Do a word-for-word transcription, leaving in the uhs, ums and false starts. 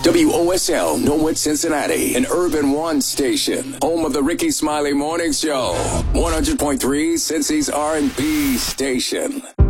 W O S L, Norwood, Cincinnati, an Urban One station, home of the Ricky Smiley Morning Show, one hundred point three, Cincy's R and B station.